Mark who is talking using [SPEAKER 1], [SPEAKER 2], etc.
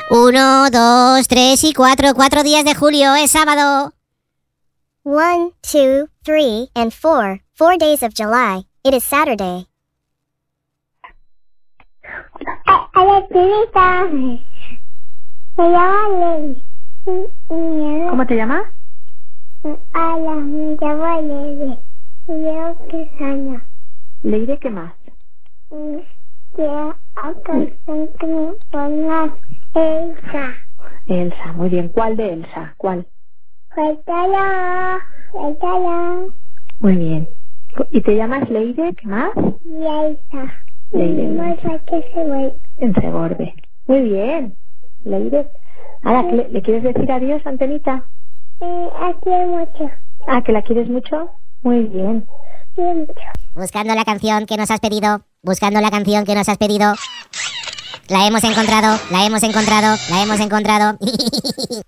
[SPEAKER 1] 1, 2, 3 y 4. 4 días de julio, es sábado.
[SPEAKER 2] 1, 2, 3, and 4. 4 days of July. It is Saturday.
[SPEAKER 3] Hola, Chinita. Me llamo Lady.
[SPEAKER 4] ¿Cómo te llamas?
[SPEAKER 3] Hola, me llamo Lady. Quiero que sana.
[SPEAKER 4] Leire, ¿qué más?
[SPEAKER 3] Quiero que me pongas Elsa.
[SPEAKER 4] Elsa, muy bien. ¿Cuál de Elsa? ¿Cuál?
[SPEAKER 3] Cuéntalo.
[SPEAKER 4] Muy bien. ¿Y te llamas Leire? ¿Qué más?
[SPEAKER 3] Y Elsa.
[SPEAKER 4] Leire.
[SPEAKER 3] No sé qué se ve.
[SPEAKER 4] En Segorbe. Muy bien. Leire. Ahora, ¿le quieres decir adiós, Antenita?
[SPEAKER 3] Aquí hay mucho.
[SPEAKER 4] Ah, ¿que la quieres mucho? Muy bien.
[SPEAKER 3] Aquí hay mucho.
[SPEAKER 1] Buscando la canción que nos has pedido. Buscando la canción que nos has pedido. La hemos encontrado.